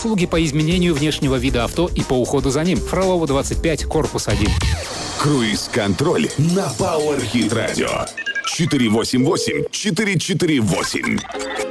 Услуги по изменению внешнего вида авто и по уходу за ним. Фролова, 25, корпус 1. Круиз-контроль на Power Hit Radio. 488-448.